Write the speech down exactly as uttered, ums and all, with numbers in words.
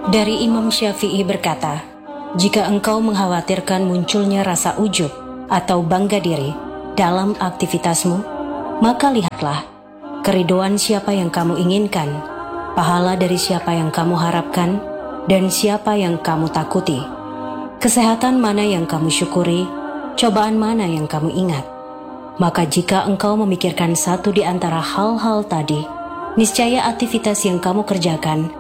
Dari Imam Syafi'i berkata, jika engkau mengkhawatirkan munculnya rasa ujub atau bangga diri dalam aktivitasmu, maka lihatlah keriduan siapa yang kamu inginkan, pahala dari siapa yang kamu harapkan, dan siapa yang kamu takuti. Kesehatan mana yang kamu syukuri, cobaan mana yang kamu ingat. Maka jika engkau memikirkan satu di antara hal-hal tadi, niscaya aktivitas yang kamu kerjakan